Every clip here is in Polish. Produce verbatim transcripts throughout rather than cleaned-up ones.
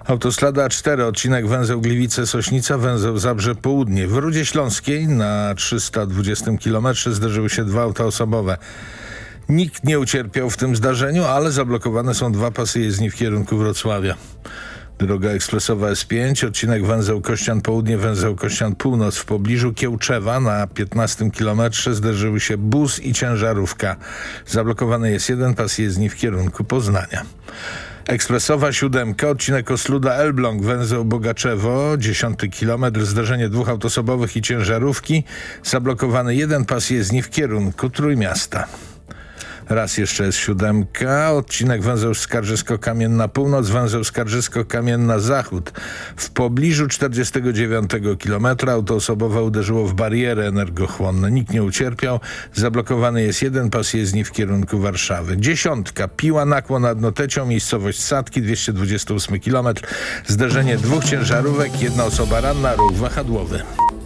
Autostrada A cztery, odcinek węzeł Gliwice-Sośnica, węzeł Zabrze Południe. W Rudzie Śląskiej na trzysta dwudziestym kilometrze zderzyły się dwa auta osobowe. Nikt nie ucierpiał w tym zdarzeniu, ale zablokowane są dwa pasy jezdni w kierunku Wrocławia. Droga ekspresowa S pięć, odcinek węzeł Kościan Południe, węzeł Kościan Północ. W pobliżu Kiełczewa na piętnastym kilometrze zderzyły się bus i ciężarówka. Zablokowany jest jeden pas jezdni w kierunku Poznania. Ekspresowa siódemka, odcinek Osluda-Elbląg, węzeł Bogaczewo, dziesiąty kilometr, zderzenie dwóch autosobowych i ciężarówki. Zablokowany jeden pas jezdni w kierunku Trójmiasta. Raz jeszcze jest siódemka, odcinek węzeł Skarżysko-Kamienna Północ, węzeł Skarżysko-Kamienna Zachód. W pobliżu czterdziestego dziewiątego kilometra auto osobowe uderzyło w bariery energochłonne. Nikt nie ucierpiał. Zablokowany jest jeden pas jezdni w kierunku Warszawy. Dziesiątka, Piła Nakło nad Notecią, miejscowość Sadki, dwieście dwudziesty ósmy kilometr. Zderzenie dwóch ciężarówek, jedna osoba ranna, ruch wahadłowy.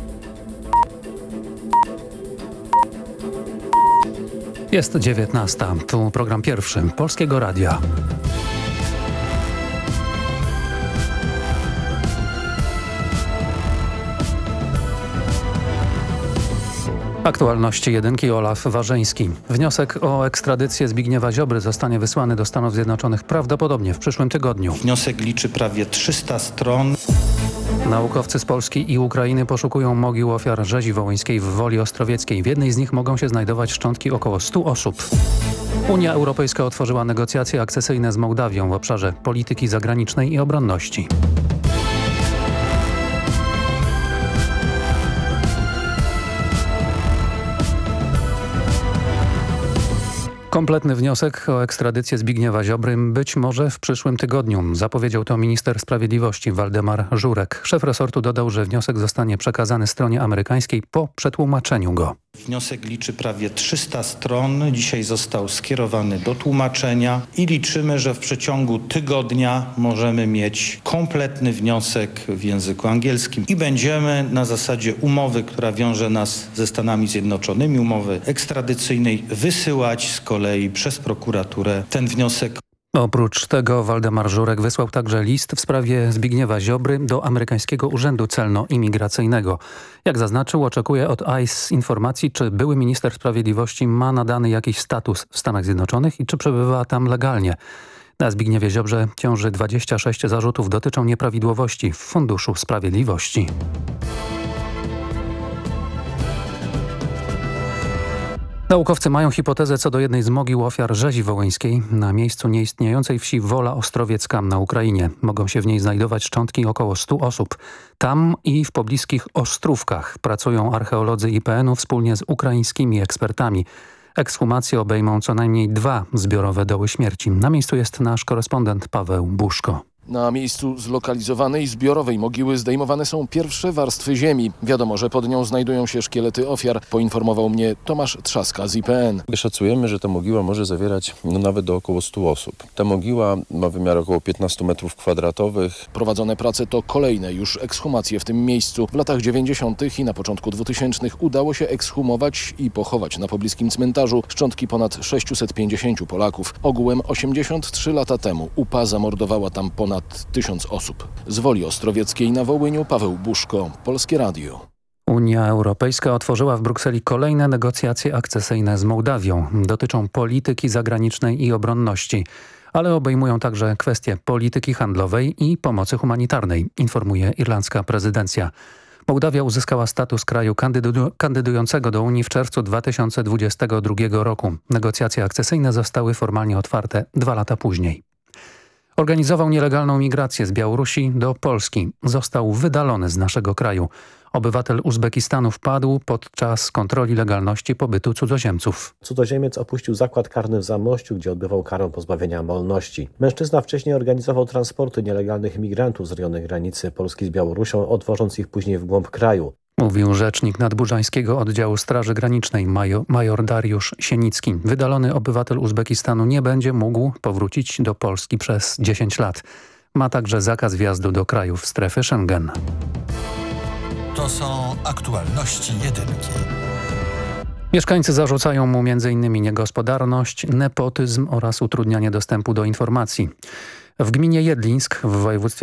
Jest dziewiętnasta. Tu program pierwszy Polskiego Radia. Aktualności jedynki. Olaf Warzyński. Wniosek o ekstradycję Zbigniewa Ziobry zostanie wysłany do Stanów Zjednoczonych prawdopodobnie w przyszłym tygodniu. Wniosek liczy prawie trzysta stron. Naukowcy z Polski i Ukrainy poszukują mogił ofiar rzezi wołyńskiej w Woli Ostrowieckiej. W jednej z nich mogą się znajdować szczątki około stu osób. Unia Europejska otworzyła negocjacje akcesyjne z Mołdawią w obszarze polityki zagranicznej i obronności. Kompletny wniosek o ekstradycję Zbigniewa Ziobry być może w przyszłym tygodniu. Zapowiedział to minister sprawiedliwości Waldemar Żurek. Szef resortu dodał, że wniosek zostanie przekazany stronie amerykańskiej po przetłumaczeniu go. Wniosek liczy prawie trzysta stron. Dzisiaj został skierowany do tłumaczenia i liczymy, że w przeciągu tygodnia możemy mieć kompletny wniosek w języku angielskim i będziemy na zasadzie umowy, która wiąże nas ze Stanami Zjednoczonymi, umowy ekstradycyjnej, wysyłać z kolei przez prokuraturę ten wniosek. Oprócz tego Waldemar Żurek wysłał także list w sprawie Zbigniewa Ziobry do amerykańskiego Urzędu Celno-Imigracyjnego. Jak zaznaczył, oczekuje od I C E informacji, czy były minister sprawiedliwości ma nadany jakiś status w Stanach Zjednoczonych i czy przebywa tam legalnie. Na Zbigniewie Ziobrze ciąży dwadzieścia sześć zarzutów, dotyczą nieprawidłowości w Funduszu Sprawiedliwości. Naukowcy mają hipotezę co do jednej z mogił ofiar rzezi wołyńskiej na miejscu nieistniejącej wsi Wola Ostrowiecka na Ukrainie. Mogą się w niej znajdować szczątki około stu osób. Tam i w pobliskich Ostrówkach pracują archeolodzy I P N-u wspólnie z ukraińskimi ekspertami. Ekshumacje obejmą co najmniej dwa zbiorowe doły śmierci. Na miejscu jest nasz korespondent Paweł Buszko. Na miejscu zlokalizowanej zbiorowej mogiły zdejmowane są pierwsze warstwy ziemi. Wiadomo, że pod nią znajdują się szkielety ofiar, poinformował mnie Tomasz Trzaska z I P N. Szacujemy, że ta mogiła może zawierać no, nawet do około stu osób. Ta mogiła ma wymiar około piętnastu metrów kwadratowych. Prowadzone prace to kolejne już ekshumacje w tym miejscu. W latach dziewięćdziesiątych i na początku dwutysięcznych udało się ekshumować i pochować na pobliskim cmentarzu szczątki ponad sześciuset pięćdziesięciu Polaków. Ogółem osiemdziesiąt trzy lata temu U P A zamordowała tam ponad Ponad tysiąc osób. Z Woli Ostrowieckiej na Wołyniu Paweł Buszko, Polskie Radio. Unia Europejska otworzyła w Brukseli kolejne negocjacje akcesyjne z Mołdawią. Dotyczą polityki zagranicznej i obronności, ale obejmują także kwestie polityki handlowej i pomocy humanitarnej, informuje irlandzka prezydencja. Mołdawia uzyskała status kraju kandydu- kandydującego do Unii w czerwcu dwa tysiące dwudziestego drugiego roku. Negocjacje akcesyjne zostały formalnie otwarte dwa lata później. Organizował nielegalną migrację z Białorusi do Polski. Został wydalony z naszego kraju. Obywatel Uzbekistanu wpadł podczas kontroli legalności pobytu cudzoziemców. Cudzoziemiec opuścił zakład karny w Zamościu, gdzie odbywał karę pozbawienia wolności. Mężczyzna wcześniej organizował transporty nielegalnych migrantów z rejonu granicy Polski z Białorusią, odwożąc ich później w głąb kraju. Mówił rzecznik Nadburzańskiego Oddziału Straży Granicznej major, major Dariusz Sienicki. Wydalony obywatel Uzbekistanu nie będzie mógł powrócić do Polski przez dziesięć lat. Ma także zakaz wjazdu do krajów strefy Schengen. To są aktualności jedynki. Mieszkańcy zarzucają mu między innymi niegospodarność, nepotyzm oraz utrudnianie dostępu do informacji. W gminie Jedlińsk w województwie